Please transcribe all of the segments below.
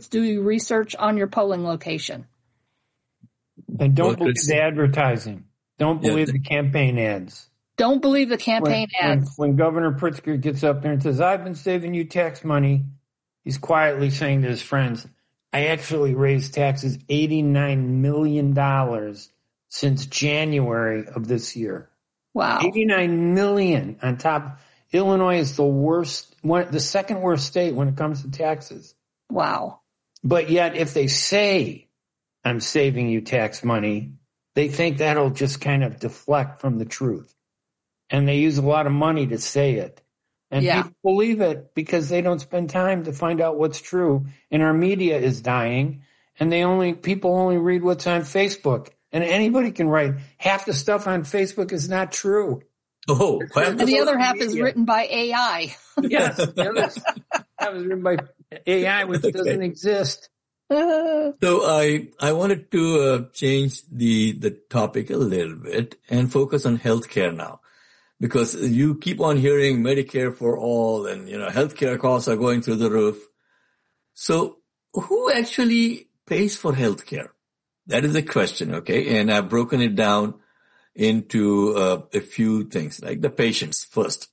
Let's do research on your polling location. And don't believe the advertising. Don't believe the campaign ads. Don't believe the campaign ads. When Governor Pritzker gets up there and says, I've been saving you tax money, he's quietly saying to his friends, I actually raised taxes $89 million since January of this year. Wow. $89 million on top. Illinois is the second worst state when it comes to taxes. Wow. But yet, if they say, I'm saving you tax money, they think that'll just kind of deflect from the truth. And they use a lot of money to say it. And people believe it because they don't spend time to find out what's true. And our media is dying. And people only read what's on Facebook. And anybody can write. Half the stuff on Facebook is not true. Oh, and the other half is written by AI. Yes, the other half is written by AI, which doesn't exist. So I wanted to change the topic a little bit and focus on healthcare now. Because you keep on hearing Medicare for all and, healthcare costs are going through the roof. So who actually pays for healthcare? That is the question, okay? And I've broken it down into a few things, like the patients first.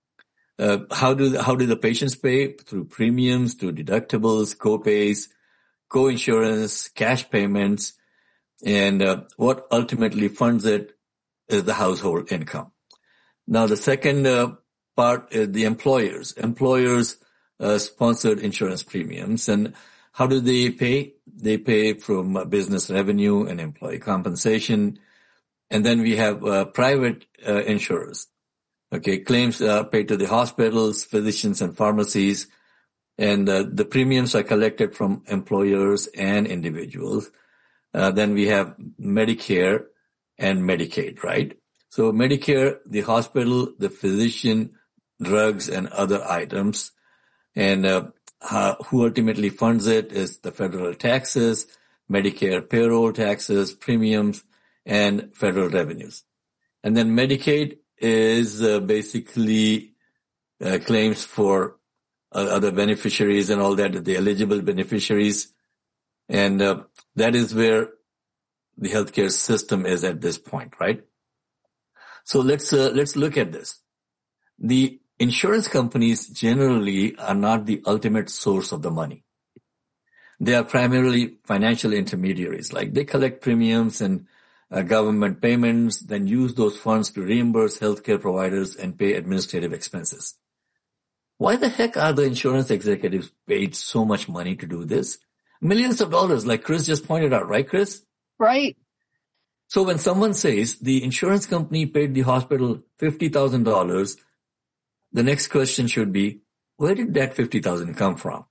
How do the patients pay? Through premiums, through deductibles, co-pays, co-insurance, cash payments, and what ultimately funds it is the household income. Now, the second part is the employers. Employers sponsored insurance premiums. And how do they pay? They pay from business revenue and employee compensation. And then we have private insurers. Okay, claims are paid to the hospitals, physicians, and pharmacies. And the premiums are collected from employers and individuals. Then we have Medicare and Medicaid, right? So Medicare, the hospital, the physician, drugs, and other items. And who ultimately funds it is the federal taxes, Medicare payroll taxes, premiums, and federal revenues. And then Medicaid is basically claims for other beneficiaries and all that, the eligible beneficiaries. And that is where the healthcare system is at this point, right? So let's look at this. The insurance companies generally are not the ultimate source of the money. They are primarily financial intermediaries, like they collect premiums and government payments, then use those funds to reimburse healthcare providers and pay administrative expenses. Why the heck are the insurance executives paid so much money to do this? Millions of dollars, like Chris just pointed out, right, Chris? Right. So when someone says the insurance company paid the hospital $50,000, the next question should be, where did that $50,000 come from?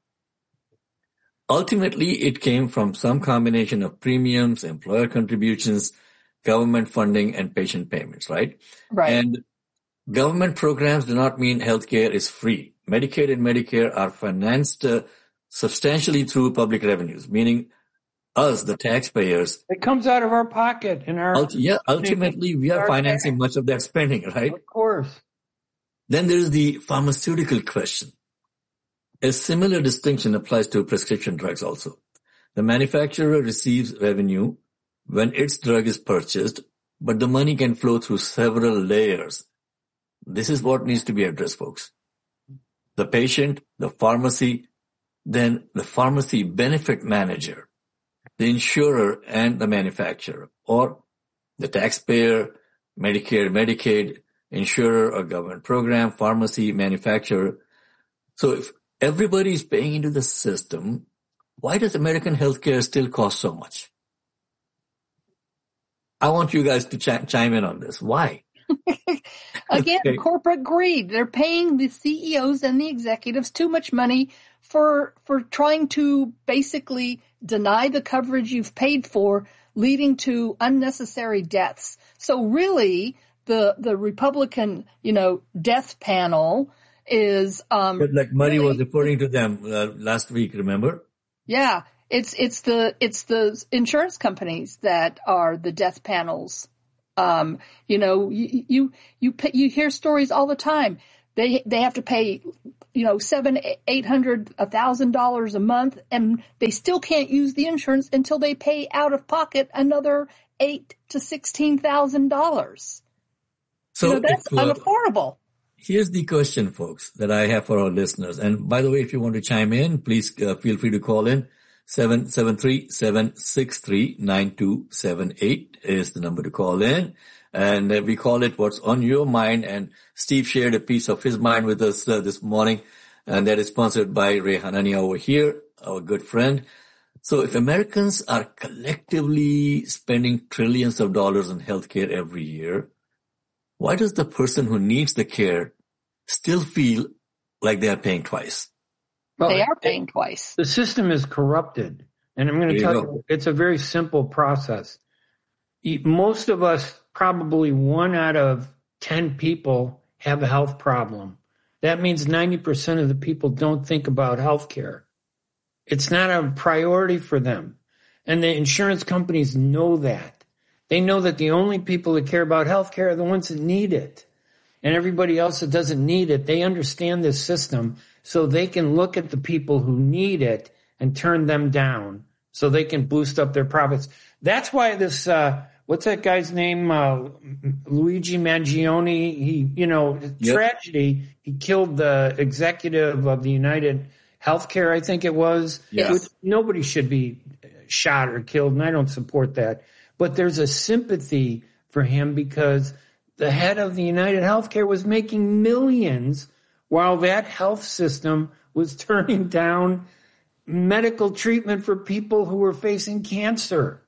Ultimately, it came from some combination of premiums, employer contributions, government funding, and patient payments, right? Right. And government programs do not mean healthcare is free. Medicaid and Medicare are financed substantially through public revenues, meaning us, the taxpayers. It comes out of our pocket. Ultimately, we are financing much of that spending, right? Of course. Then there is the pharmaceutical question. A similar distinction applies to prescription drugs also. The manufacturer receives revenue when its drug is purchased, but the money can flow through several layers. This is what needs to be addressed, folks. The patient, the pharmacy, then the pharmacy benefit manager, the insurer, and the manufacturer, or the taxpayer, Medicare, Medicaid, insurer or government program, pharmacy, manufacturer. So if everybody is paying into the system, why does American healthcare still cost so much? I want you guys to chime in on this. Why? Again, corporate greed. They're paying the CEOs and the executives too much money for trying to basically deny the coverage you've paid for, leading to unnecessary deaths. So really, the Republican, death panel is like Murray was referring to them last week, remember? Yeah, it's the insurance companies that are the death panels. You hear stories all the time. They have to pay, $700, $800, $1,000 a month, and they still can't use the insurance until they pay out of pocket another $8,000 to $16,000. So that's unaffordable. Here's the question, folks, that I have for our listeners. And by the way, if you want to chime in, please feel free to call in. 773-763-9278 is the number to call in. And we call it What's on Your Mind. And Steve shared a piece of his mind with us this morning. And that is sponsored by Ray Hanania over here, our good friend. So if Americans are collectively spending trillions of dollars on healthcare every year, why does the person who needs the care still feel like they are paying twice? Well, they are paying twice. The system is corrupted. And I'm going to tell you, it's a very simple process. Most of us, probably 1 out of 10 people, have a health problem. That means 90% of the people don't think about health care. It's not a priority for them. And the insurance companies know that. They know that the only people that care about health care are the ones that need it. And everybody else that doesn't need it, they understand this system, so they can look at the people who need it and turn them down so they can boost up their profits. That's why this, what's that guy's name? Luigi Mangione, tragedy. He killed the executive of the United Healthcare, I think it was. Yes. Nobody should be shot or killed, and I don't support that. But there's a sympathy for him because the head of the United Healthcare was making millions while that health system was turning down medical treatment for people who were facing cancer.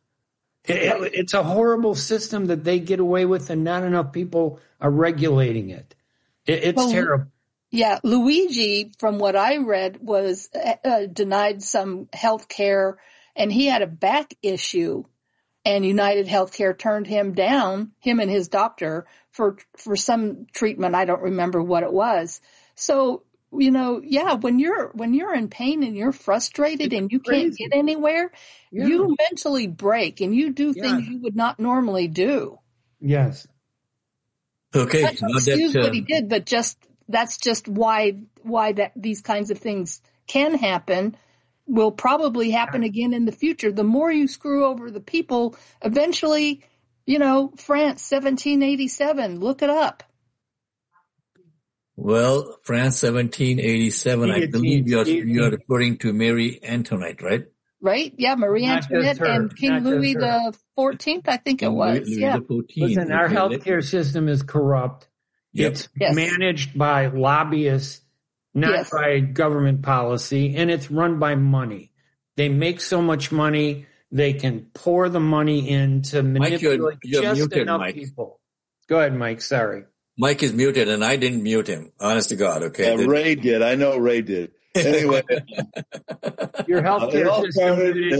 It's a horrible system that they get away with, and not enough people are regulating it. It's terrible. Yeah, Luigi, from what I read, was denied some health care, and he had a back issue. And United Healthcare turned him down, him and his doctor, for some treatment. I don't remember what it was. So, when you're in pain and you're frustrated and you can't get anywhere, you mentally break and you do things you would not normally do. Yes. Okay. Excuse what he did, but that's just why these kinds of things can happen. Will probably happen again in the future. The more you screw over the people, eventually, France, 1787, look it up. Well, France, 1787, I believe you're referring to Marie Antoinette, right? Right? Yeah, Marie Antoinette and King Louis the 14th, I think it was. Louis yeah. the 14th. Listen, our healthcare system is corrupt. Yep. It's managed by lobbyists, not by government policy, and it's run by money. They make so much money, they can pour the money in to manipulate Mike, you're just muted, enough Mike. people. Go ahead, Mike. Sorry. Mike is muted, and I didn't mute him. Honest to God, okay? Yeah, Ray did. I know Ray did. Anyway. Your healthcare system.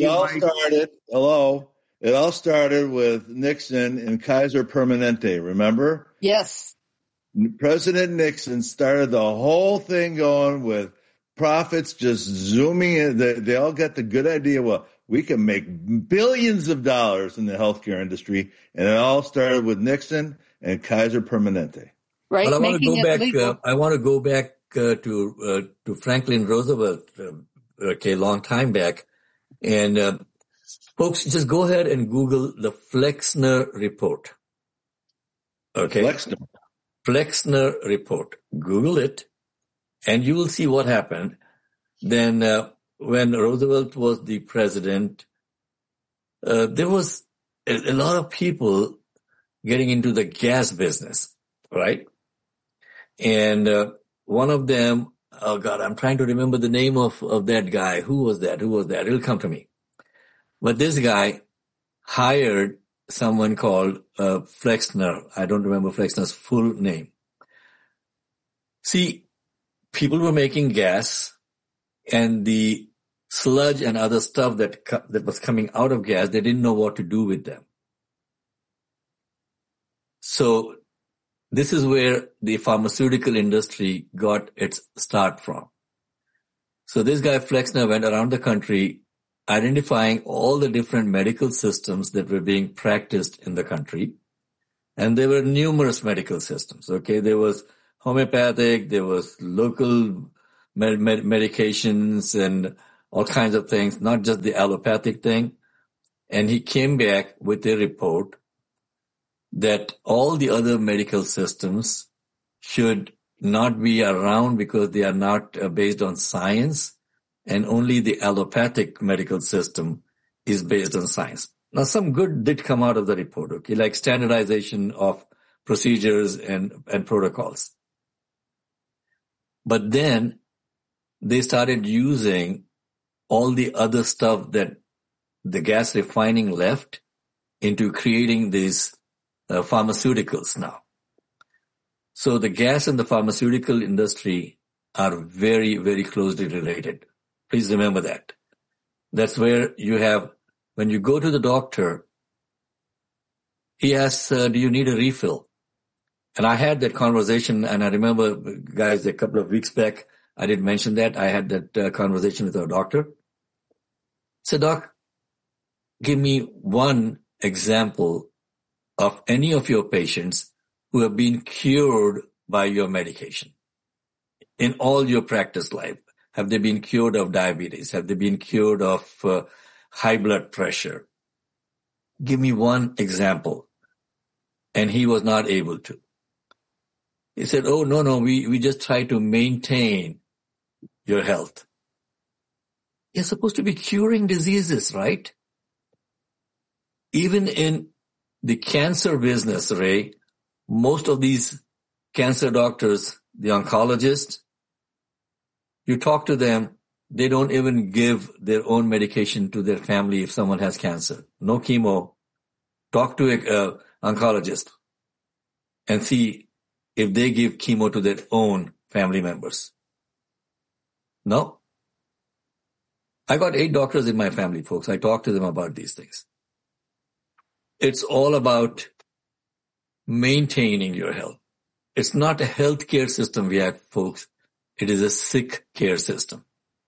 It all started with Nixon and Kaiser Permanente, remember? Yes. President Nixon started the whole thing going with profits just zooming in. They all got the good idea, well, we can make billions of dollars in the healthcare industry, and it all started with Nixon and Kaiser Permanente. Right. But I want to go back to Franklin Roosevelt, long time back. And folks, just go ahead and Google the Flexner Report. Okay. Flexner Report. Google it, and you will see what happened. Then when Roosevelt was the president, there was a lot of people getting into the gas business, right? And one of them, oh God, I'm trying to remember the name of that guy. Who was that? It'll come to me. But this guy hired someone called Flexner. I don't remember Flexner's full name. See, people were making gas, and the sludge and other stuff that was coming out of gas, they didn't know what to do with them. So this is where the pharmaceutical industry got its start from. So this guy Flexner went around the country identifying all the different medical systems that were being practiced in the country. And there were numerous medical systems. Okay. There was homeopathic, there was local medications and all kinds of things, not just the allopathic thing. And he came back with a report that all the other medical systems should not be around because they are not based on science, and only the allopathic medical system is based on science. Now, some good did come out of the report, okay, like standardization of procedures and protocols. But then they started using all the other stuff that the gas refining left into creating these pharmaceuticals now. So the gas and the pharmaceutical industry are very, very closely related. Please remember that. That's where you have, when you go to the doctor, he asks, do you need a refill? And I had that conversation, and I remember, guys, a couple of weeks back, I did mention that. I had that conversation with our doctor. I said, Doc, give me one example of any of your patients who have been cured by your medication in all your practice life. Have they been cured of diabetes? Have they been cured of high blood pressure? Give me one example. And he was not able to. He said, oh, no, we just try to maintain your health. You're supposed to be curing diseases, right? Even in the cancer business, Ray, most of these cancer doctors, the oncologists, you talk to them, they don't even give their own medication to their family if someone has cancer. No chemo. Talk to an oncologist and see if they give chemo to their own family members. No. I got 8 doctors in my family, folks. I talk to them about these things. It's all about maintaining your health. It's not a healthcare system we have, folks. It is a sick care system.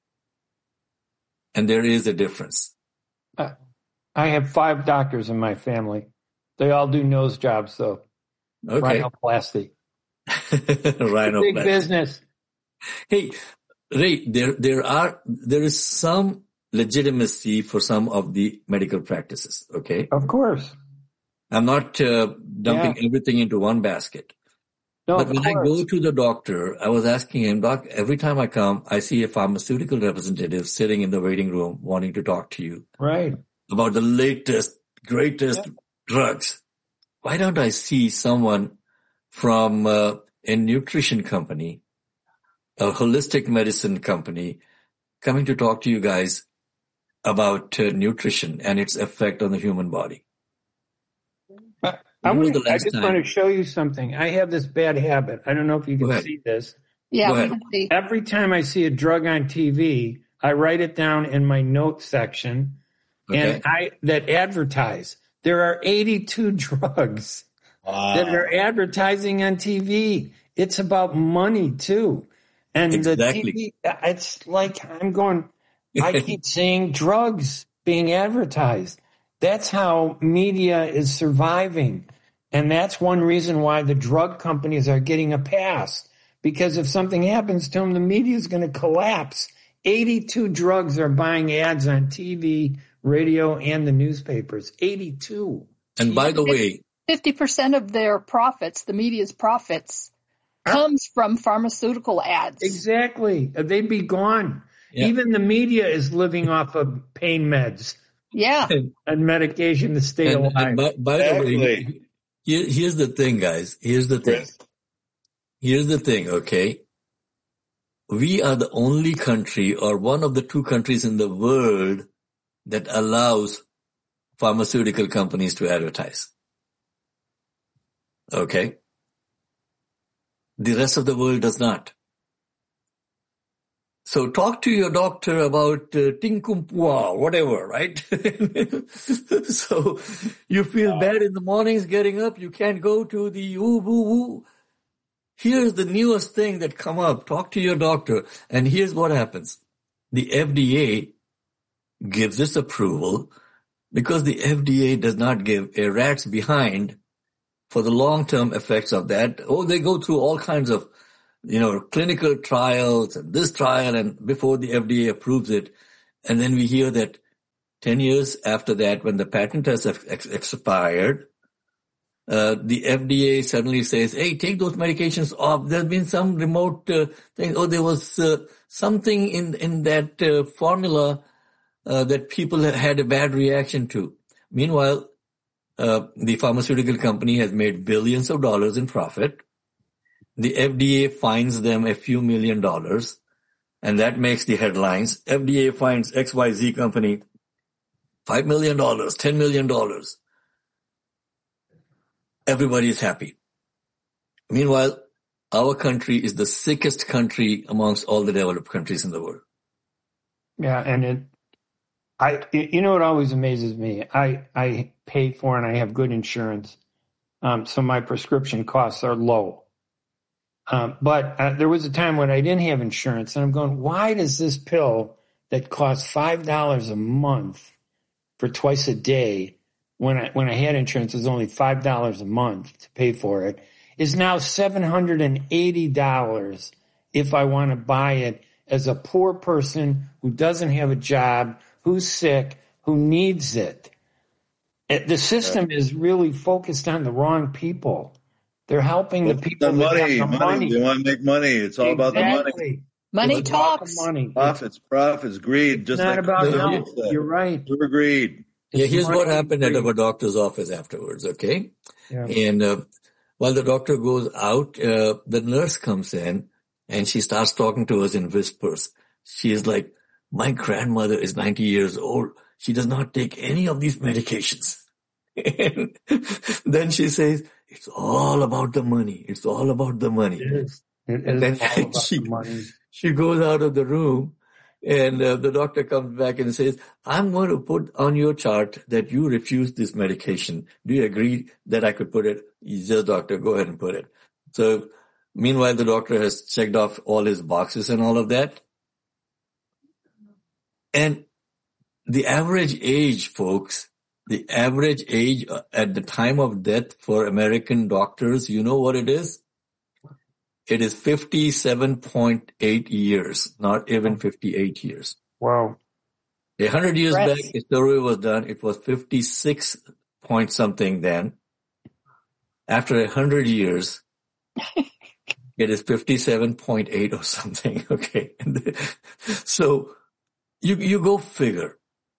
And there is a difference. I have 5 doctors in my family. They all do nose jobs, though. Okay. Rhinoplasty. Rhinoplasty. Big business. Hey, Ray, there is some legitimacy for some of the medical practices, okay? Of course. I'm not dumping everything into one basket. No, but when I go to the doctor, I was asking him, Doc, every time I come, I see a pharmaceutical representative sitting in the waiting room wanting to talk to you. Right. About the latest, greatest drugs. Why don't I see someone from a nutrition company, a holistic medicine company, coming to talk to you guys about nutrition and its effect on the human body? I just want to show you something. I have this bad habit. I don't know if you can see this. Yeah, we can see. Every time I see a drug on TV, I write it down in my notes section, and that advertise. There are 82 drugs that are advertising on TV. It's about money too, and the TV. It's like I'm going. I keep seeing drugs being advertised. That's how media is surviving. And that's one reason why the drug companies are getting a pass. Because if something happens to them, the media is going to collapse. 82 drugs are buying ads on TV, radio, and the newspapers. 82. And by the way, 50% of their profits, the media's profits, comes from pharmaceutical ads. Exactly. They'd be gone. Yeah. Even the media is living off of pain meds. Yeah. And medication to stay alive. And by the way, here's the thing, guys. Here's the thing, okay? We are the only country or one of the 2 countries in the world that allows pharmaceutical companies to advertise. Okay? The rest of the world does not. So talk to your doctor about tinkumpua, whatever, right? So you feel bad in the mornings getting up. You can't go to the woo-woo-woo. Here's the newest thing that come up. Talk to your doctor. And here's what happens. The FDA gives this approval because the FDA does not give a rat's behind for the long-term effects of that. Oh, they go through all kinds of, clinical trials and this trial and before the FDA approves it. And then we hear that 10 years after that, when the patent has expired, the FDA suddenly says, hey, take those medications off. There's been some remote thing. Oh, there was something in that formula that people had a bad reaction to. Meanwhile, the pharmaceutical company has made billions of dollars in profit. The FDA fines them a few $1 million, and that makes the headlines. FDA fines XYZ company $5 million, $10 million. Everybody is happy. Meanwhile, our country is the sickest country amongst all the developed countries in the world. Yeah, and what always amazes me, I pay for and I have good insurance, so my prescription costs are low. But there was a time when I didn't have insurance, and I'm going, why does this pill that costs $5 a month for twice a day, when I had insurance, it was only $5 a month to pay for it, is now $780 if I want to buy it as a poor person who doesn't have a job, who's sick, who needs it. The system is really focused on the wrong people. They're helping the people that have the money. They want to make money. It's all about the money. Money talks. Money. Profits, greed. Just not like about health. You're right. Pure greed. Yeah, here's what happened at our doctor's office afterwards, okay? Yeah. And while the doctor goes out, the nurse comes in and she starts talking to us in whispers. She is like, my grandmother is 90 years old. She does not take any of these medications. And then she says, it's all about the money. It's all about the money. It is. And then she goes out of the room, and the doctor comes back and says, I'm going to put on your chart that you refuse this medication. Do you agree that I could put it? He says, doctor, go ahead and put it. So meanwhile, the doctor has checked off all his boxes and all of that. And the average age, folks, the average age at the time of death for American doctors, you know what it is? It is 57.8 years, not even 58 years. Wow. 100 years back, the survey was done. It was 56 point something then. After 100 years, it is 57.8 or something. Okay. So you go figure.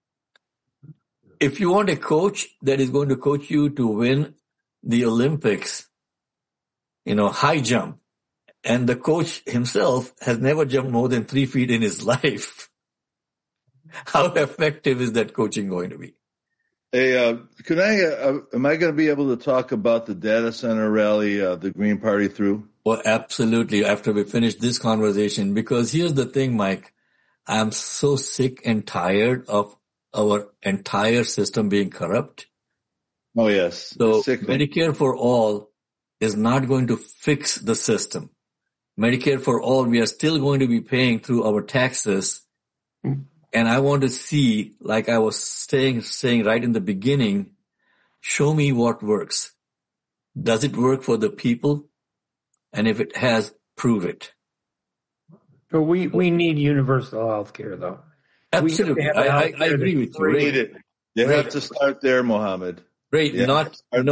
If you want a coach that is going to coach you to win the Olympics, high jump, and the coach himself has never jumped more than 3 feet in his life, how effective is that coaching going to be? Hey, am I going to be able to talk about the data center rally the Green Party threw? Well, absolutely. After we finish this conversation, because here's the thing, Mike, I'm so sick and tired of our entire system being corrupt. Oh, yes. So Medicare for all is not going to fix the system. Medicare for all, we are still going to be paying through our taxes. And I want to see, like I was saying right in the beginning, show me what works. Does it work for the people? And if it has, prove it. But we need universal health care, though. Absolutely. I agree with you. We need it. You have to start there, Mohammed. Right. No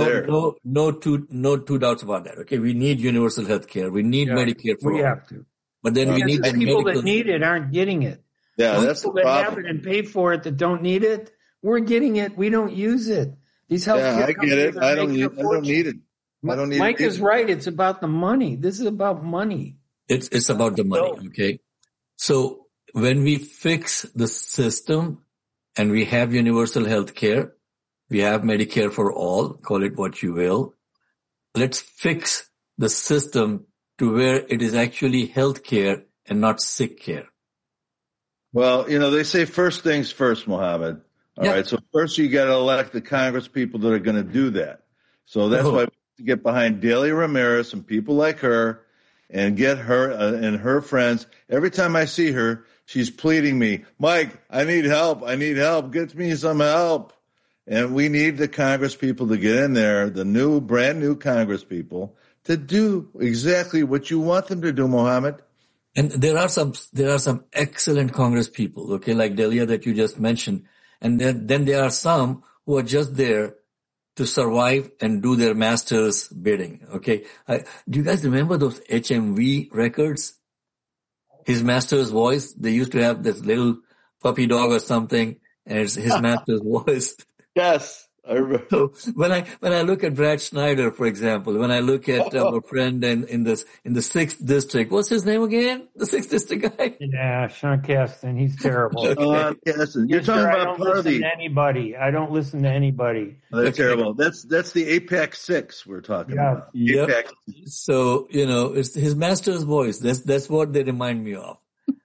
two doubts about that. Okay. We need universal health care. We need Medicare for all. We have to. But then we need the people that need it aren't getting it. Yeah, that's the problem. People that have it and pay for it that don't need it, we're getting it. We don't use it. These healthcare I get it. I don't need it. I don't need Mike is right. It's about the money. This is about money. It's about the money. Okay. So when we fix the system and we have universal health care, we have Medicare for all, call it what you will. Let's fix the system to where it is actually health care and not sick care. Well, they say first things first, Mohammed. All right. So first you got to elect the Congress people that are going to do that. So that's why we get behind Delia Ramirez and people like her and get her and her friends. Every time I see her, she's pleading me, Mike, I need help. Get me some help. And we need the Congress people to get in there, the brand new Congress people, to do exactly what you want them to do, Mohammed. And there are some excellent Congress people, okay, like Delia that you just mentioned. And then there are some who are just there to survive and do their master's bidding, okay? Do you guys remember those HMV records? His master's voice, they used to have this little puppy dog or something, and it's his master's voice. Yes. I remember. So when I look at Brad Schneider, for example, when I look at our friend in the 6th district, what's his name again? The 6th district guy? Yeah, Sean Casten. He's terrible. Sean Casten. You're talking about I don't listen to anybody. I don't listen to anybody. Oh, they're terrible. That's the APEC 6 we're talking about. Yep. APEC. So, it's his master's voice. That's what they remind me of.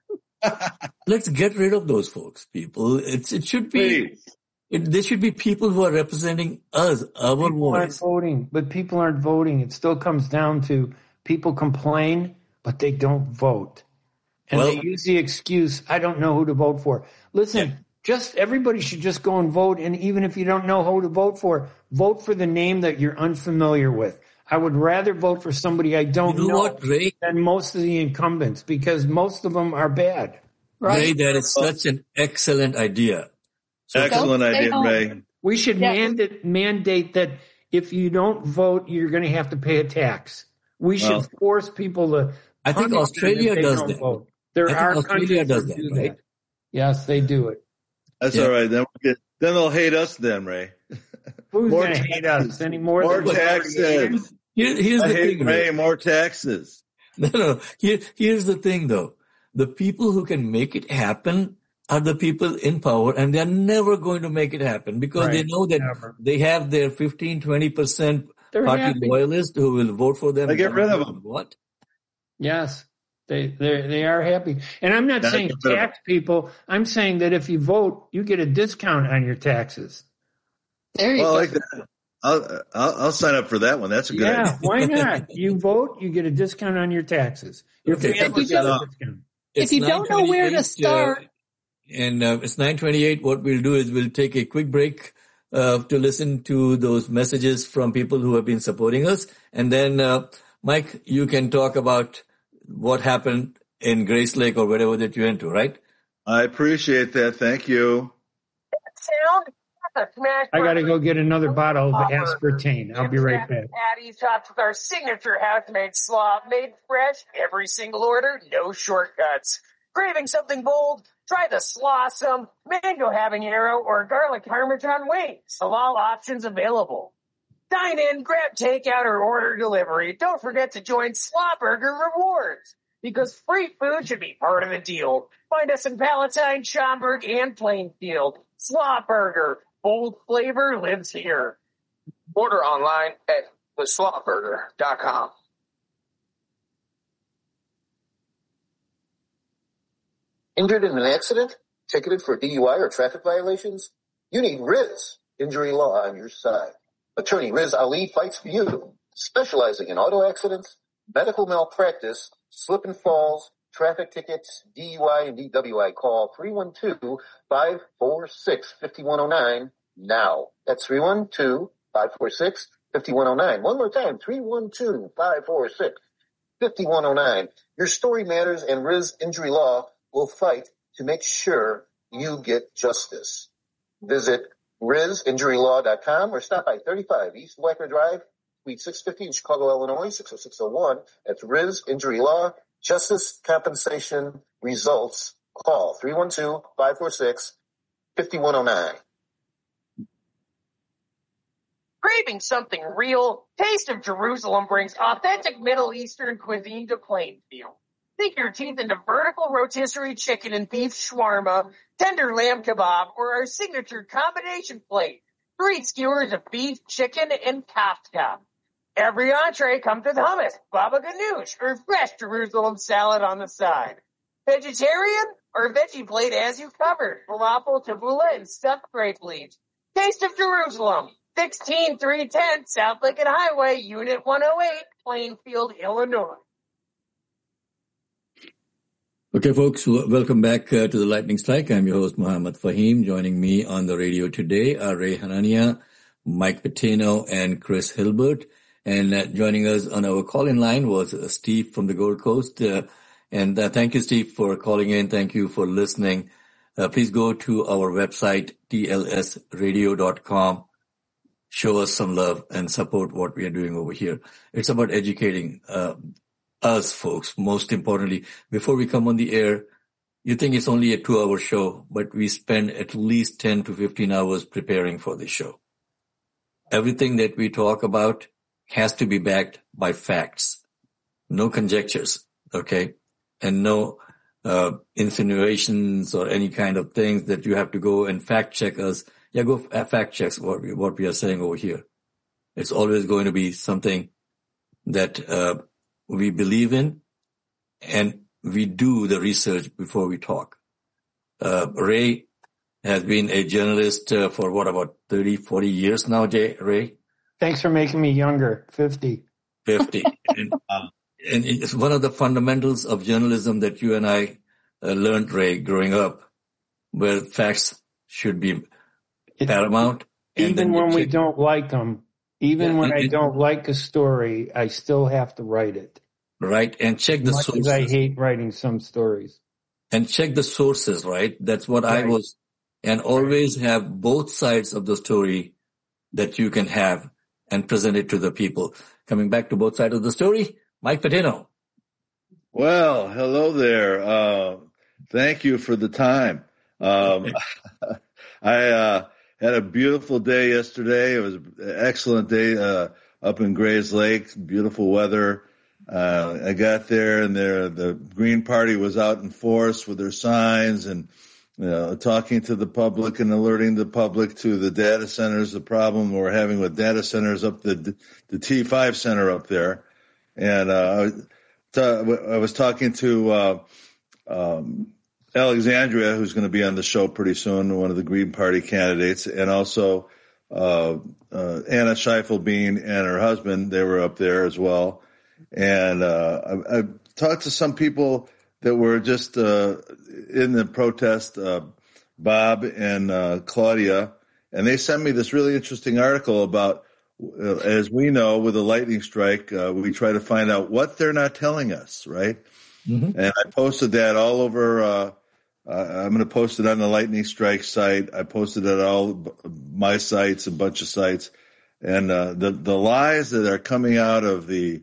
Let's get rid of those folks, people. It should be. There should be people who are representing us, our voice. People aren't voting. It still comes down to people complain, but they don't vote. And they use the excuse, I don't know who to vote for. Listen, everybody should just go and vote. And even if you don't know who to vote for the name that you're unfamiliar with. I would rather vote for somebody I don't know than most of the incumbents, because most of them are bad. Right? Ray, that is such an excellent idea. Excellent idea, Ray. We should mandate that if you don't vote, you're going to have to pay a tax. We should force people to. I think Australia does that. Vote. There are countries that do that. Yes, they do it. That's all right. Then they'll hate us. Then, Ray. Who's going to hate us anymore? More taxes. Here's the thing, Ray. More taxes. No. Here's the thing, though. The people who can make it happen are the people in power, and they're never going to make it happen because they know that they have their 15-20% party loyalists who will vote for them. They get rid of them. What? Yes, they are happy. And I'm not saying tax people. I'm saying that if you vote, you get a discount on your taxes. There you go. Like that. I'll sign up for that one. That's a good idea. Yeah, why not? You vote, you get a discount on your taxes. Your family gets a discount. If you don't know where to start. And it's 9:28. What we'll do is we'll take a quick break to listen to those messages from people who have been supporting us. And then, Mike, you can talk about what happened in Grace Lake or wherever that you went to, right? I appreciate that. Thank you. I got to go get another bottle of aspartame. I'll be right back. Patties topped with our signature house-made slaw, made fresh, every single order, no shortcuts. Craving something bold? Try the Slawsome, mango habanero, or garlic parmesan wings. Of all options available. Dine in, grab takeout, or order delivery. Don't forget to join Slaw Burger Rewards, because free food should be part of the deal. Find us in Palatine, Schaumburg, and Plainfield. Slaw Burger. Bold flavor lives here. Order online at theslawburger.com. Injured in an accident? Ticketed for DUI or traffic violations? You need Riz Injury Law on your side. Attorney Riz Ali fights for you, specializing in auto accidents, medical malpractice, slip and falls, traffic tickets, DUI and DWI. Call 312-546-5109 now. That's 312-546-5109. One more time, 312-546-5109. Your story matters, and Riz Injury Law will fight to make sure you get justice. Visit RizInjuryLaw.com or stop by 35 East Wacker Drive, Suite 650 in Chicago, Illinois, 60601. That's Riz Injury Law. Justice, compensation, results. Call 312-546-5109. Craving something real? Taste of Jerusalem brings authentic Middle Eastern cuisine to Plainfield. Sink your teeth into vertical rotisserie chicken and beef shawarma, tender lamb kebab, or our signature combination plate. 3 skewers of beef, chicken, and kafta. Every entree comes with hummus, baba ganoush, or fresh Jerusalem salad on the side. Vegetarian or veggie plate as you covered. Falafel, tabbouleh, and stuffed grape leaves. Taste of Jerusalem. 16310 South Lincoln Highway, Unit 108, Plainfield, Illinois. Okay, folks, welcome back to the Lightning Strike. I'm your host, Muhammad Fahim. Joining me on the radio today are Ray Hanania, Mike Patino, and Chris Hilbert. And joining us on our call-in line was Steve from the Gold Coast. And thank you, Steve, for calling in. Thank you for listening. Please go to our website, tlsradio.com. Show us some love and support what we are doing over here. It's about educating us, folks. Most importantly, before we come on the air, you think it's only a 2-hour show, but we spend at least 10 to 15 hours preparing for the show. Everything that we talk about has to be backed by facts. No conjectures, okay? And no insinuations or any kind of things that you have to go and fact check us. Yeah, go fact check what we are saying over here. It's always going to be something that we believe in, and we do the research before we talk. Ray has been a journalist for about 30, 40 years now, Ray? Thanks for making me younger, 50. 50. And it's one of the fundamentals of journalism that you and I learned, Ray, growing up, where facts should be paramount. Even when we don't like them, when I don't like a story, I still have to write it. Right, and check the sources. I hate writing some stories. And check the sources, right? That's what I was, and always have both sides of the story that you can have and present it to the people. Coming back to both sides of the story, Mike Patino. Well, hello there. Thank you for the time. I had a beautiful day yesterday. It was an excellent day up in Grays Lake. Beautiful weather. I got there, and the Green Party was out in force with their signs and talking to the public and alerting the public to the data centers, the problem we're having with data centers up the T5 center up there. And I was talking to Alexandria, who's going to be on the show pretty soon, one of the Green Party candidates, and also Anna Scheifel-Bean and her husband. They were up there as well. And I talked to some people that were just in the protest, Bob and Claudia, and they sent me this really interesting article about, as we know, with a lightning strike, we try to find out what they're not telling us, right? Mm-hmm. And I posted that all over. I'm going to post it on the Lightning Strike site. I posted it on all my sites, a bunch of sites. And the lies that are coming out of the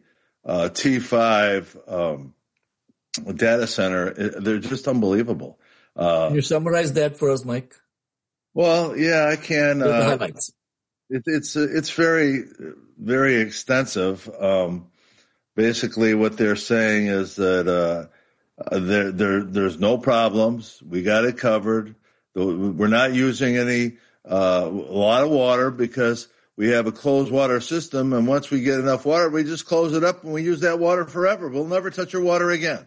T5 data center, they're just unbelievable. Can you summarize that for us, Mike? Well, yeah, I can. The highlights. It's very, very extensive. Basically, what they're saying is that there's no problems. We got it covered. We're not using a lot of water because we have a closed water system, and once we get enough water, we just close it up and we use that water forever. We'll never touch our water again,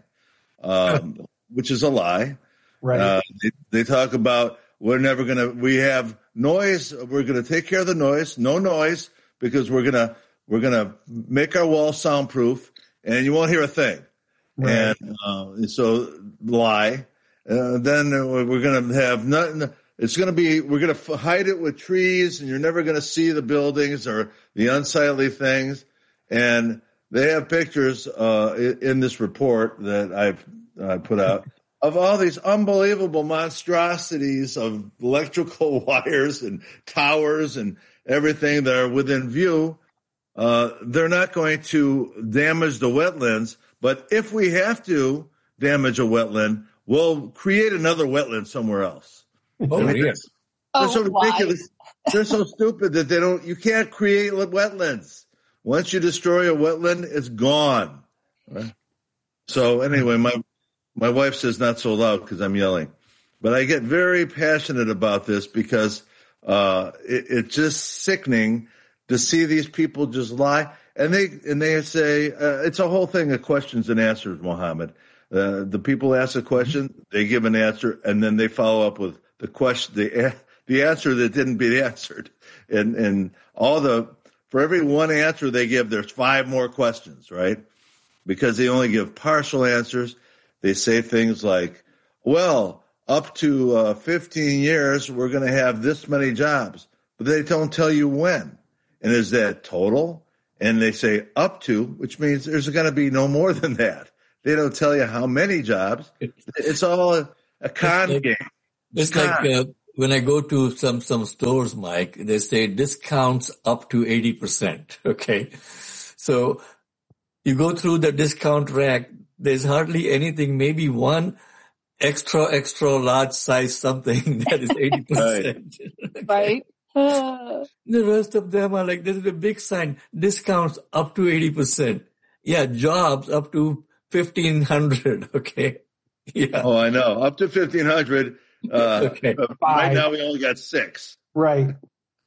which is a lie. Right. They talk about we have noise. We're going to take care of the noise, no noise, because we're going to make our walls soundproof and you won't hear a thing. Right. And so lie. Then we're going to have nothing. We're going to hide it with trees, and you're never going to see the buildings or the unsightly things. And they have pictures in this report that I put out of all these unbelievable monstrosities of electrical wires and towers and everything that are within view. They're not going to damage the wetlands, but if we have to damage a wetland, we'll create another wetland somewhere else. They're so ridiculous. They're so stupid that you can't create wetlands. Once you destroy a wetland, it's gone. Right? So anyway, my wife says not so loud because I'm yelling, but I get very passionate about this because it's just sickening to see these people just lie. And they say it's a whole thing of questions and answers, Mohammed. The people ask a question, they give an answer, and then they follow up with the question, the answer that didn't be answered. And for every one answer they give, there's 5 more questions, right? Because they only give partial answers. they say things like, well, up to 15 years, we're going to have this many jobs, but they don't tell you when. And is that total? And they say up to, which means there's going to be no more than that. They don't tell you how many jobs. It's all a con game. It's like when I go to some stores, Mike, they say discounts up to 80%. Okay. So you go through the discount rack, there's hardly anything, maybe one extra large size something that is 80%. Right. The rest of them are like, there's a big sign, discounts up to 80%. Yeah, jobs up to 1,500. Okay. Yeah. Oh, I know. Up to 1,500. Okay. Right now we only got 6. Right.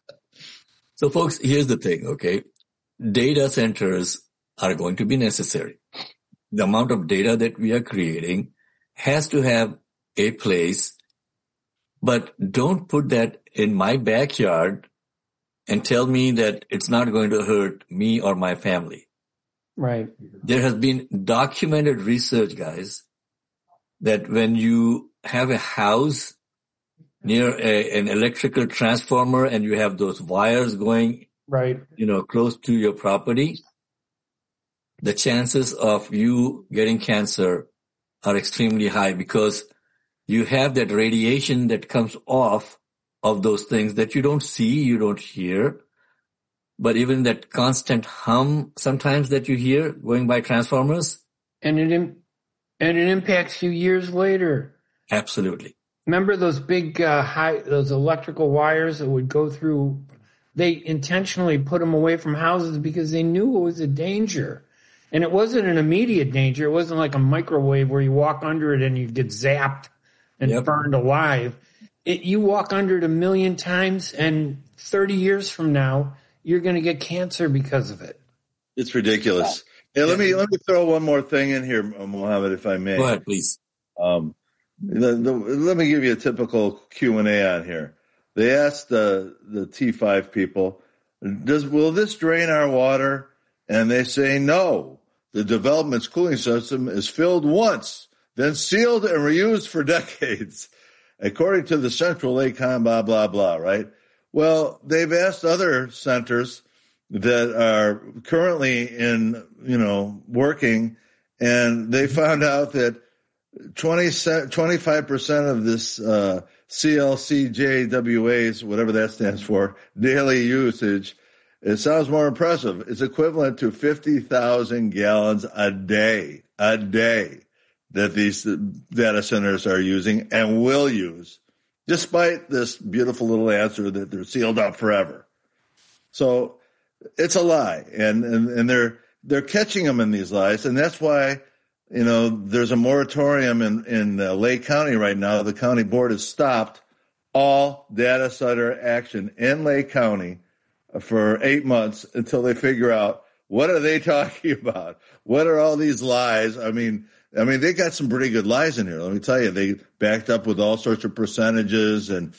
So folks, here's the thing. Okay. Data centers are going to be necessary. The amount of data that we are creating has to have a place, but don't put that in my backyard and tell me that it's not going to hurt me or my family. Right. There has been documented research, guys, that when you have a house near an electrical transformer and you have those wires going, right, close to your property, the chances of you getting cancer are extremely high because you have that radiation that comes off of those things that you don't see, you don't hear, but even that constant hum sometimes that you hear going by transformers. And it impacts you years later. Absolutely. Remember those big those electrical wires that would go through? They intentionally put them away from houses because they knew it was a danger. And it wasn't an immediate danger. It wasn't like a microwave where you walk under it and you get zapped and burned alive. You walk under it 1 million times, and 30 years from now, you're going to get cancer because of it. It's ridiculous. Hey, let me throw one more thing in here, Mohammed, if I may. Go ahead, please. Let me give you a typical Q&A on here. They asked the T5 people, will this drain our water? And they say no. The development's cooling system is filled once, then sealed and reused for decades, according to the Central Lake Con, blah, blah, blah, right? Well, they've asked other centers that are currently working, and they found out that 25% of this CLCJWAs, whatever that stands for, daily usage, it sounds more impressive. It's equivalent to 50,000 gallons a day that these data centers are using and will use, despite this beautiful little answer that they're sealed up forever. So it's a lie, and they're catching them in these lies, and that's why there's a moratorium in Lake County right now. The county board has stopped all data center action in Lake County for 8 months until they figure out what are they talking about. What are all these lies? I mean, they got some pretty good lies in here. Let me tell you, they backed up with all sorts of percentages and.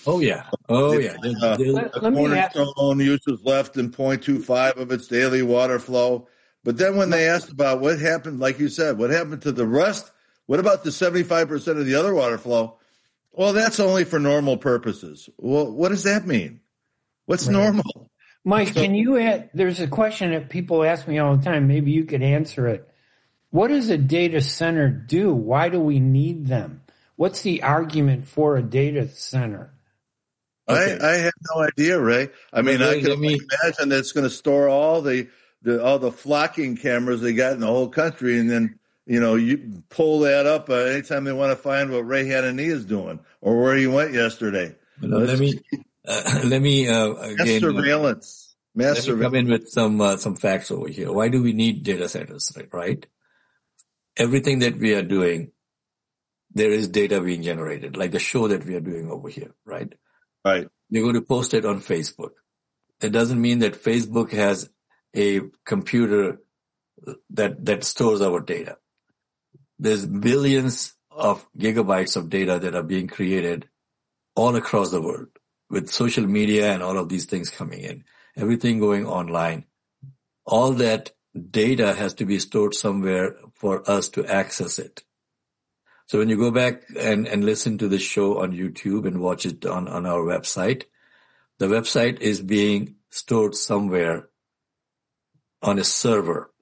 Cornerstone uses less than 0.25 of its daily water flow. But then when they asked about what happened, like you said, what happened to the rest? What about the 75% of the other water flow? Well, that's only for normal purposes. Well, what does that mean? What's normal? Mike, can you add, there's a question that people ask me all the time. Maybe you could answer it. What does a data center do? Why do we need them? What's the argument for a data center? Okay. I have no idea, Ray. I mean, I can imagine that it's going to store all the flocking cameras they got in the whole country, and then you pull that up anytime they want to find what Ray Hanani is doing or where he went yesterday. Let me again, surveillance. Let me come in with some facts over here. Why do we need data centers, right? Everything that we are doing, there is data being generated, like the show that we are doing over here, right? Right. You're going to post it on Facebook. That doesn't mean that Facebook has a computer that stores our data. There's billions of gigabytes of data that are being created all across the world with social media and all of these things coming in, everything going online. All that data has to be stored somewhere for us to access it. So when you go back and listen to the show on YouTube and watch it on our website, the website is being stored somewhere on a server.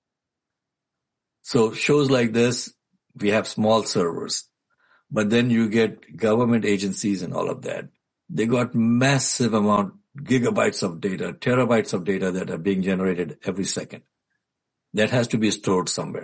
So shows like this, we have small servers, but then you get government agencies and all of that. They got massive amount, gigabytes of data, terabytes of data that are being generated every second. That has to be stored somewhere.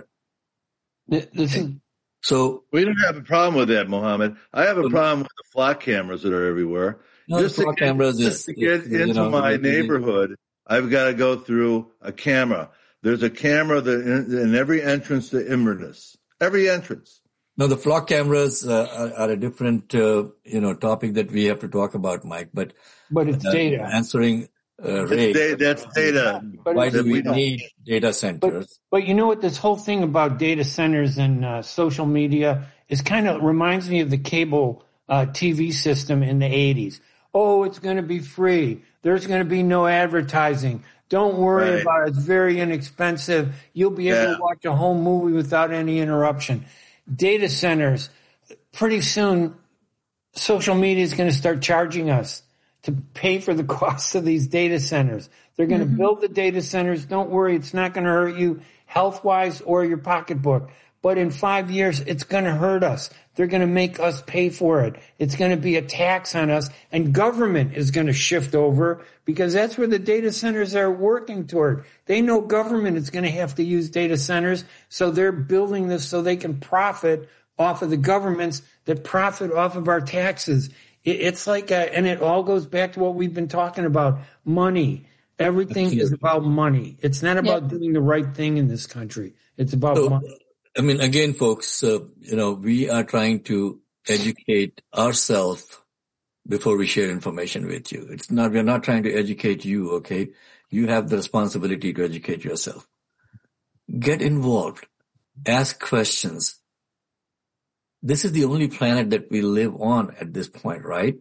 So we don't have a problem with that, Mohammed. I have a problem with the flock cameras that are everywhere. No, just to get into my neighborhood, I've got to go through a camera. There's a camera in every entrance to Inverness. Every entrance. No, the flock cameras are a different, topic that we have to talk about, Mike. But it's data. Answering Ray. That's data. Why do we need data centers? But you know what? This whole thing about data centers and social media is kind of reminds me of the cable TV system in the 80s. Oh, it's going to be free. There's going to be no advertising. Don't worry about it. It's very inexpensive. You'll be able to watch a whole movie without any interruption. Data centers, pretty soon, social media is going to start charging us to pay for the cost of these data centers. They're going to build the data centers. Don't worry. It's not going to hurt you health-wise or your pocketbook. But in 5 years, it's going to hurt us. They're going to make us pay for it. It's going to be a tax on us, and government is going to shift over because that's where the data centers are working toward. They know government is going to have to use data centers, so they're building this so they can profit off of the governments that profit off of our taxes. It's like, and it all goes back to what we've been talking about, money. Everything is about money. It's not about doing the right thing in this country. It's about money. I mean, again, folks, we are trying to educate ourselves before we share information with you. We're not trying to educate you, okay? You have the responsibility to educate yourself. Get involved. Ask questions. This is the only planet that we live on at this point, right?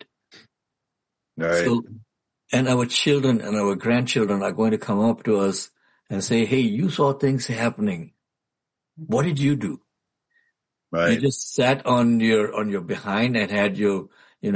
Right. So, and our children and our grandchildren are going to come up to us and say, hey, you saw things happening. What did you do? Right. You just sat on your behind and had your,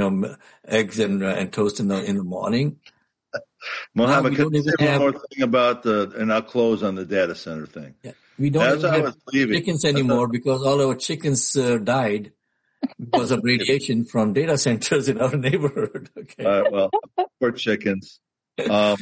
eggs and toast in the morning. Mohammed, can you say one more thing about and I'll close on the data center thing. Yeah. We don't have chickens anymore because all our chickens died because of radiation from data centers in our neighborhood. Okay. Well, poor chickens. As I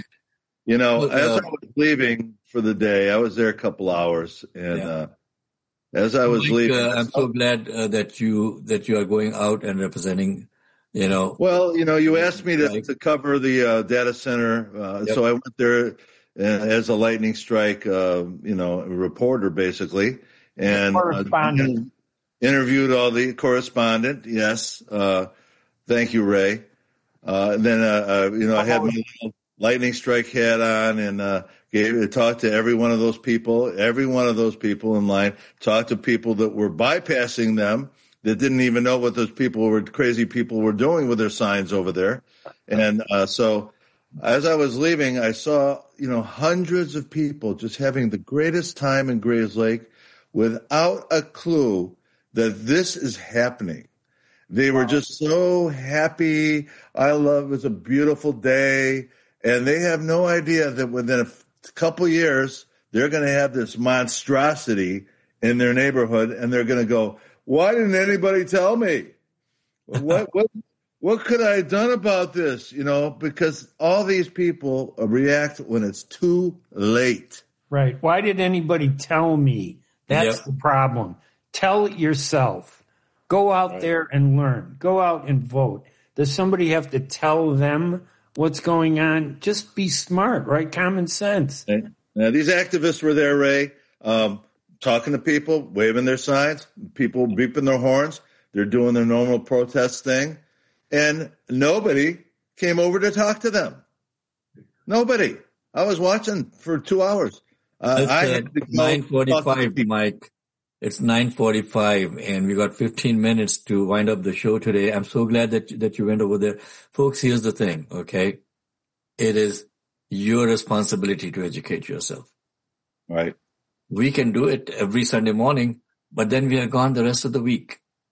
was leaving for the day, I was there a couple hours, and as I was leaving, I'm so glad that you are going out and representing. Well, you asked me to cover the data center, so I went there as a lightning strike, reporter basically, and interviewed all the correspondent. Yes, thank you, Ray. Then I had my lightning strike hat on and talked to every one of those people in line. Talked to people that were bypassing them, that didn't even know what those crazy people were doing with their signs over there. And so as I was leaving, I saw, hundreds of people just having the greatest time in Grays Lake without a clue that this is happening. They were just so happy. It was a beautiful day. And they have no idea that within a couple years, they're going to have this monstrosity in their neighborhood, and they're going to go, why didn't anybody tell me? What could I have done about this? Because all these people react when it's too late. Right. Why did anybody tell me? That's the problem. Tell it yourself. Go out there and learn. Go out and vote. Does somebody have to tell them what's going on? Just be smart, right? Common sense. Now, these activists were there, Ray, talking to people, waving their signs, people beeping their horns. They're doing their normal protest thing. And nobody came over to talk to them. Nobody. I was watching for 2 hours. It's 9:45, Mike. It's 9:45, and we got 15 minutes to wind up the show today. I'm so glad that you went over there. Folks, here's the thing, okay? It is your responsibility to educate yourself. Right. We can do it every Sunday morning, but then we are gone the rest of the week.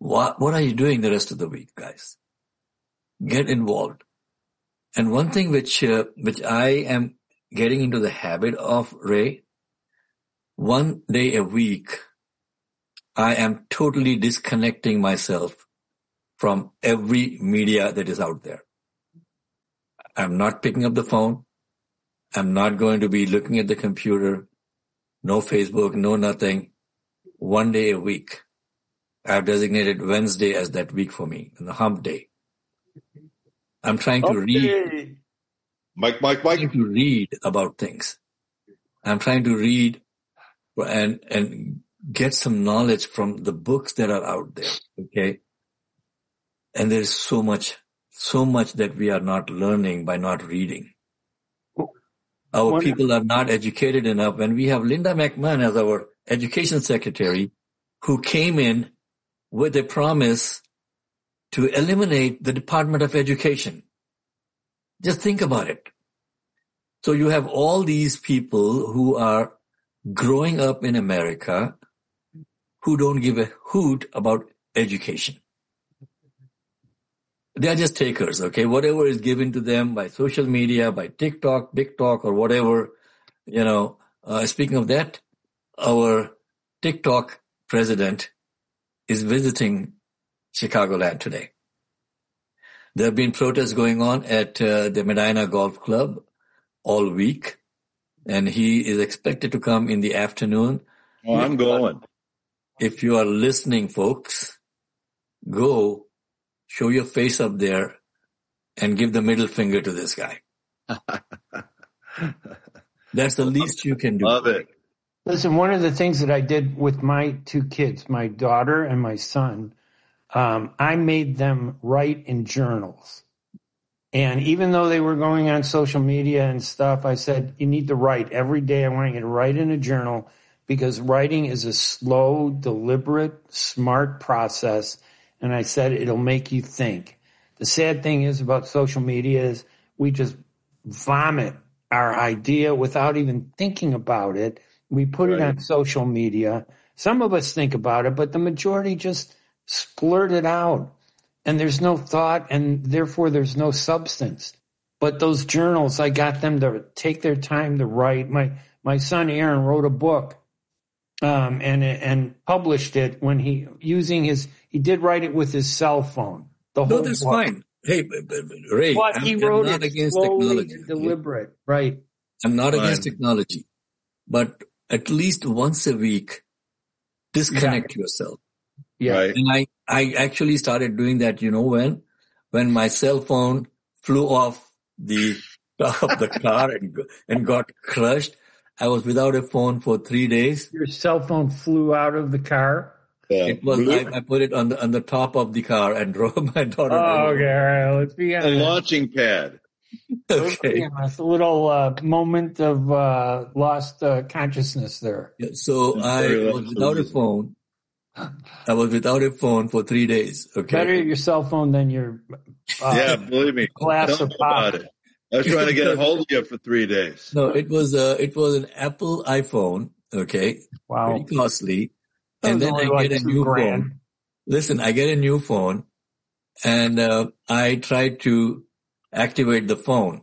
What are you doing the rest of the week, guys? Get involved. And one thing which I am getting into the habit of, Ray, one day a week, I am totally disconnecting myself from every media that is out there. I'm not picking up the phone. I'm not going to be looking at the computer. No Facebook, no nothing. One day a week. I've designated Wednesday as that week for me, the hump day. I'm trying to read. Mike. Trying to read about things. I'm trying to read and get some knowledge from the books that are out there. Okay. And there's so much that we are not learning by not reading. Our people are not educated enough. When we have Linda McMahon as our education secretary, who came in with a promise to eliminate the Department of Education. Just think about it. So you have all these people who are growing up in America who don't give a hoot about education. They are just takers, okay? Whatever is given to them by social media, by TikTok, Big Talk, or whatever, speaking of that, our TikTok president is visiting Chicagoland today. There have been protests going on at the Medina Golf Club all week, and he is expected to come in the afternoon. Oh, I'm going. If you are listening, folks, go show your face up there and give the middle finger to this guy. That's the least you can do. Love it. Listen, one of the things that I did with my two kids, my daughter and my son, I made them write in journals. And even though they were going on social media and stuff, I said, you need to write every day. I want you to write in a journal, because writing is a slow, deliberate, smart process. And I said, it'll make you think. The sad thing is about social media is we just vomit our idea without even thinking about it. We put it on social media. Some of us think about it, but the majority just splurt it out. And there's no thought, and therefore there's no substance. But those journals, I got them to take their time to write. My son Aaron wrote a book and published it when he did write it with his cell phone. No, that's fine. Hey, Ray, but he wrote not it against slowly technology. and deliberate, right? I'm not against technology, but at least once a week, disconnect yourself. Yeah. Right. And I actually started doing that, when my cell phone flew off the top of the car and got crushed. I was without a phone for 3 days. Your cell phone flew out of the car? Yeah. It was I put it on the top of the car and drove my daughter. Oh, okay. All right. Let's be honest. A launching pad. Okay. A little moment of lost consciousness there. Yeah, so I was without a phone. I was without a phone for 3 days. Okay. Better your cell phone than your Yeah, believe me. glass Tell of me pop. about it. I was trying to get a hold of you for 3 days. No, it was an Apple iPhone. Okay. Wow. Pretty costly. That And was then only I like get a $2,000. new phone. Listen, I get a new phone and I tried to activate the phone.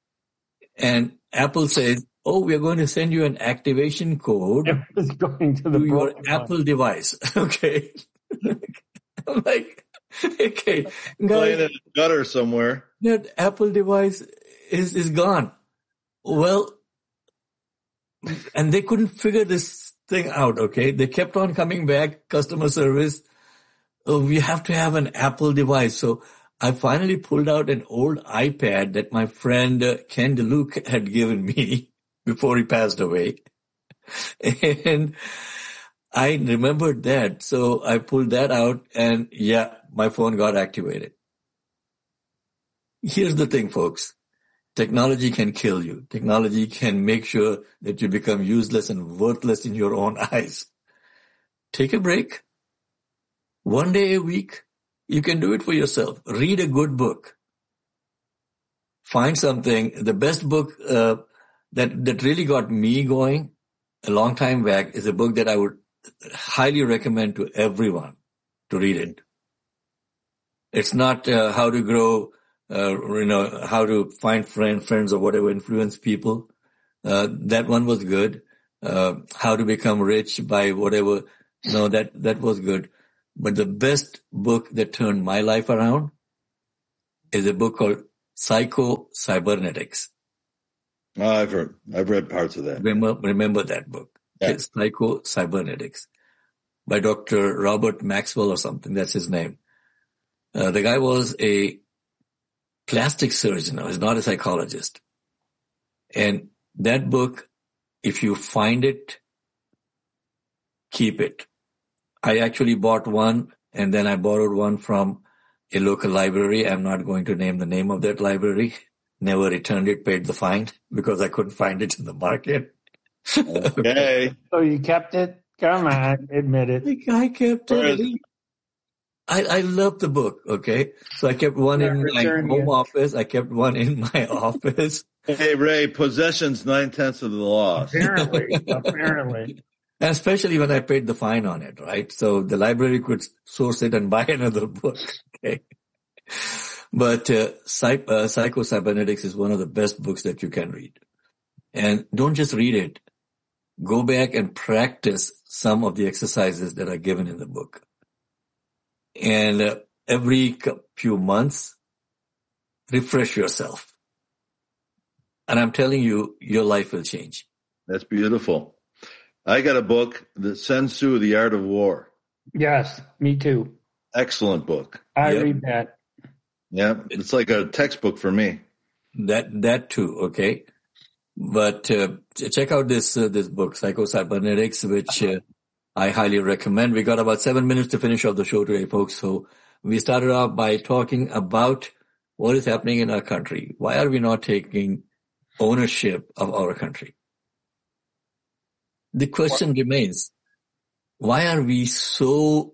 And Apple says, oh, we're going to send you an activation code It was going to the to your broken Apple device. Okay. I'm like, okay, Playing guys, in a gutter somewhere. that Apple device is gone. Well, and they couldn't figure this thing out, okay? They kept on coming back, customer service. Oh, we have to have an Apple device. So I finally pulled out an old iPad that my friend Ken DeLuke had given me before he passed away. And I remembered that. So I pulled that out and yeah, my phone got activated. Here's the thing, folks. Technology can kill you. Technology can make sure that you become useless and worthless in your own eyes. Take a break. 1 day a week. You can do it for yourself. Read a good book. Find something. The best book that really got me going a long time back is a book that I would highly recommend to everyone to read it. It's not how to grow, how to find friends or whatever, influence people. That one was good. How to become rich by whatever. No, that was good. But the best book that turned my life around is a book called Psycho-Cybernetics. Oh, I've read parts of that. Remember that book. Yeah. It's Psycho-Cybernetics by Dr. Robert Maxwell or something. That's his name. The guy was a plastic surgeon. He's not a psychologist. And that book, if you find it, keep it. I actually bought one, and then I borrowed one from a local library. I'm not going to name the name of that library. Never returned it, paid the fine because I couldn't find it in the market. Okay. So you kept it? Come on, admit it. I kept it. I love the book, okay? So I kept one in my home office. I kept one in my office. Hey, Ray, possession's 9/10 of the law. Apparently. And especially when I paid the fine on it, right? So the library could source it and buy another book, okay? But Psycho-Cybernetics is one of the best books that you can read. And don't just read it. Go back and practice some of the exercises that are given in the book. And every few months, refresh yourself. And I'm telling you, your life will change. That's beautiful. I got a book, The Sun Tzu, The Art of War. Yes, me too. Excellent book. I read that. Yeah, it's like a textbook for me. That too, okay. But check out this book, Psycho-Cybernetics, which I highly recommend. We got about 7 minutes to finish off the show today, folks. So we started off by talking about what is happening in our country. Why are we not taking ownership of our country? The question remains, why are we so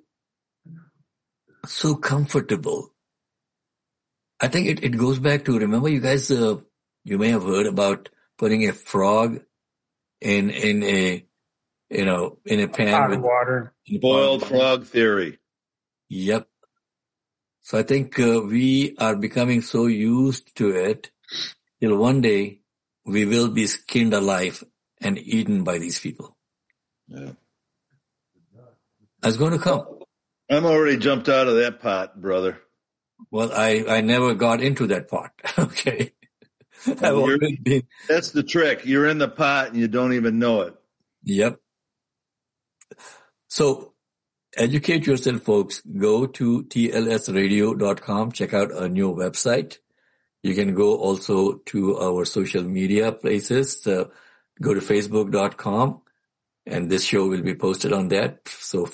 comfortable? I think it goes back to, remember you guys, you may have heard about putting a frog in a pan with water. Boiled frog theory. Yep. So I think we are becoming so used to it till one day we will be skinned alive and eaten by these people. Yeah. That's going to come. I'm already jumped out of that pot, brother. Well, I never got into that pot. Okay. That's the trick. You're in the pot and you don't even know it. Yep. So educate yourself, folks. Go to tlsradio.com. Check out our new website. You can go also to our social media places. Go to facebook.com and this show will be posted on that. So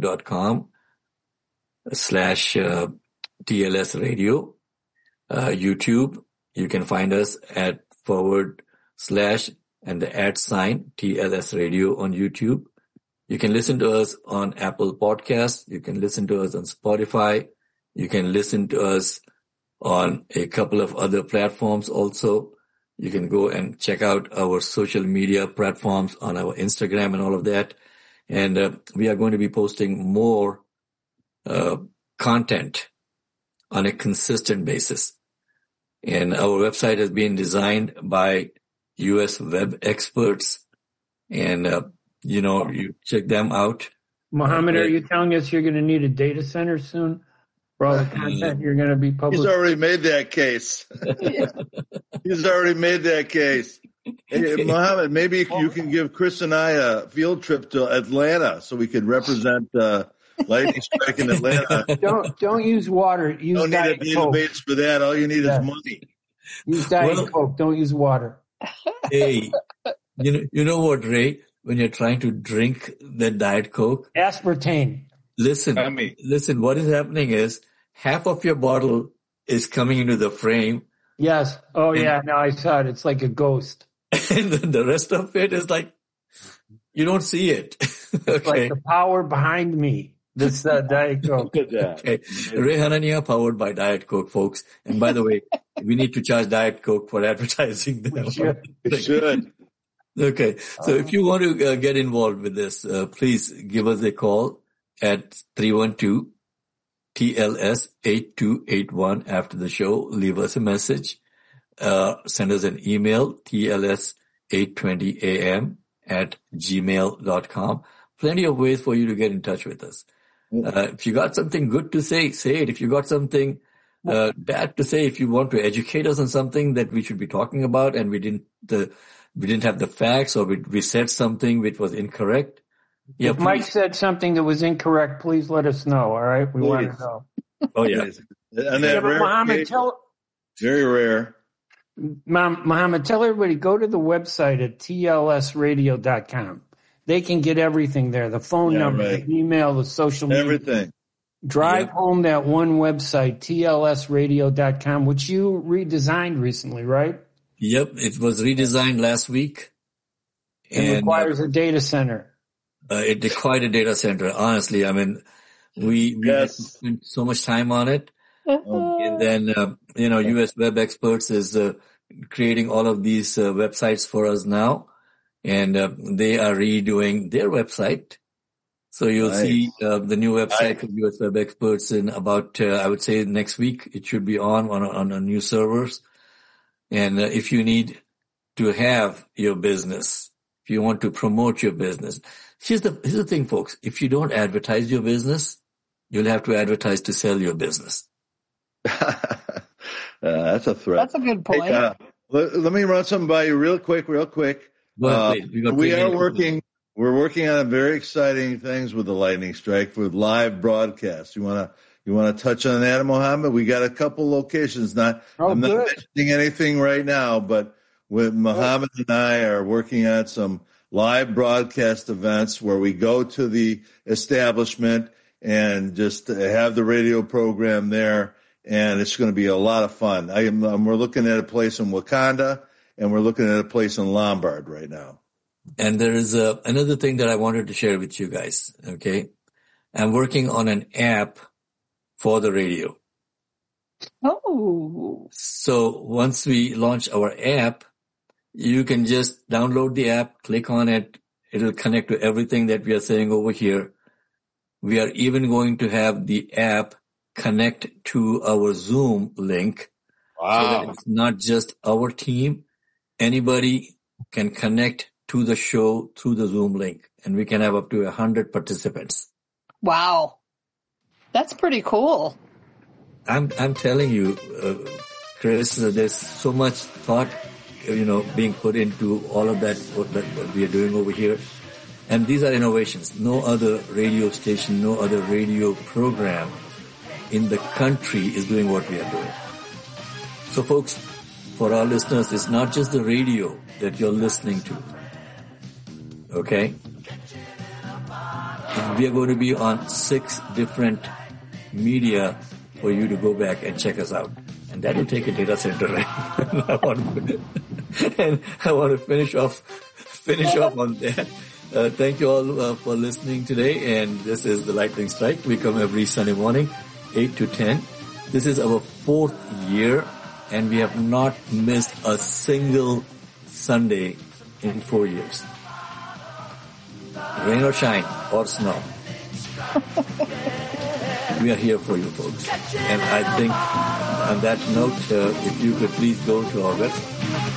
facebook.com/TLS Radio. YouTube, you can find us at / and the @ TLS Radio on YouTube. You can listen to us on Apple Podcasts. You can listen to us on Spotify. You can listen to us on a couple of other platforms also. You can go and check out our social media platforms on our Instagram and all of that. And we are going to be posting more content on a consistent basis. And our website has been designed by U.S. web experts. And, you check them out. Mohammed, are you telling us you're going to need a data center soon for all the content you're going to be publishing? He's already made that case. He's already made that case. Hey, Mohammed, maybe you can give Chris and I a field trip to Atlanta so we could represent lightning strike in Atlanta. Don't use water. Use don't need a database for that. All you need is money. Use Diet Coke. Don't use water. Hey, you know what, Ray? When you're trying to drink that Diet Coke, aspartame. Listen. What is happening is half of your bottle is coming into the frame. Yes. Oh, yeah. No, I saw it. It's like a ghost. And then the rest of it is like you don't see it. Okay. It's like the power behind me. This Diet Coke. Okay. Ray Hanania powered by Diet Coke, folks. And by the way, we need to charge Diet Coke for advertising them. We should. Okay. So if you want to get involved with this, please give us a call at 312-TLS TLS8281 after the show. Leave us a message. Send us an email, tls820am@gmail.com. Plenty of ways for you to get in touch with us. If you got something good to say, say it. If you got something bad to say, if you want to educate us on something that we should be talking about and we didn't have the facts, or we said something which was incorrect. If Mike said something that was incorrect, please let us know. All right, we want to know. Oh yeah, and that Muhammad, very rare. Muhammad, tell everybody, go to the website at tlsradio.com. They can get everything there: the phone number, the email, the social media, everything. Drive home that one website, tlsradio.com, which you redesigned recently, right? Yep, it was redesigned last week. It requires a data center. It required a data center. Honestly, I mean, we spent so much time on it. And then, US Web Experts is creating all of these websites for us now. And they are redoing their website. So you'll see the new website for US Web Experts in about, I would say next week. It should be on new servers. And if you need to have your business, if you want to promote your business, here's the thing, folks. If you don't advertise your business, you'll have to advertise to sell your business. That's a threat. That's a good point. Hey, let me run something by you real quick. We're working on very exciting things with the Lightning Strike with live broadcasts. You want to touch on that, Mohammed? We got a couple locations. I'm not mentioning anything right now, but with Mohammed and I are working on some live broadcast events where we go to the establishment and just have the radio program there, and it's going to be a lot of fun. We're looking at a place in Wakanda, and we're looking at a place in Lombard right now. And there is another thing that I wanted to share with you guys, okay? I'm working on an app for the radio. Oh. So once we launch our app, you can just download the app, click on it. It'll connect to everything that we are saying over here. We are even going to have the app connect to our Zoom link. Wow. So that it's not just our team. Anybody can connect to the show through the Zoom link, and we can have up to 100 participants. Wow. That's pretty cool. I'm telling you, Chris, there's so much thought, being put into all of that, what we are doing over here. And these are innovations. No other radio station, no other radio program in the country is doing what we are doing. So folks, for our listeners, it's not just the radio that you're listening to. Okay? We are going to be on 6 different media for you to go back and check us out. And that will take a data center, right? And I want to finish off on that. Thank you all for listening today. And this is the Lightning Strike. We come every Sunday morning, 8 to 10. This is our 4th year, and we have not missed a single Sunday in 4 years. Rain or shine or snow. We are here for you, folks. And I think on that note, if you could please go to our website.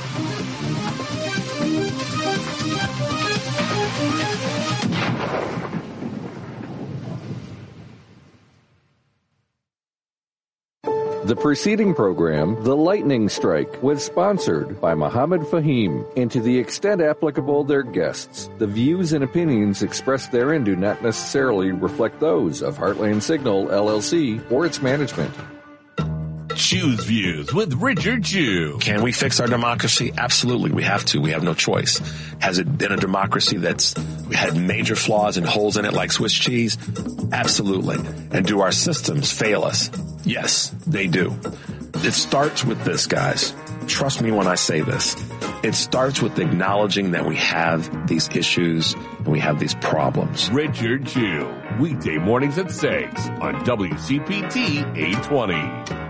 The preceding program, The Lightning Strike, was sponsored by Mohammed Fahim, and to the extent applicable, their guests. The views and opinions expressed therein do not necessarily reflect those of Heartland Signal, LLC, or its management. Choose Views with Richard Chu. Can we fix our democracy? Absolutely. We have to. We have no choice. Has it been a democracy that's had major flaws and holes in it like Swiss cheese? Absolutely. And do our systems fail us? Yes, they do. It starts with this, guys. Trust me when I say this. It starts with acknowledging that we have these issues and we have these problems. Richard Chu, weekday mornings at 6 on WCPT 820.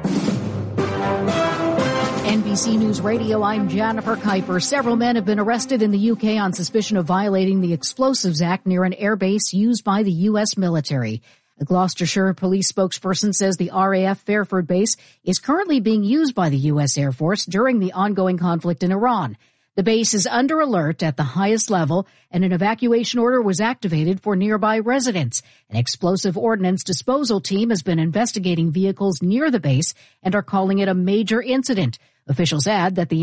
NBC News Radio, I'm Jennifer Kuiper. Several men have been arrested in the UK on suspicion of violating the Explosives Act near an airbase used by the U.S. military. A Gloucestershire police spokesperson says the RAF Fairford base is currently being used by the U.S. Air Force during the ongoing conflict in Iran. The base is under alert at the highest level, and an evacuation order was activated for nearby residents. An explosive ordnance disposal team has been investigating vehicles near the base and are calling it a major incident. Officials add that the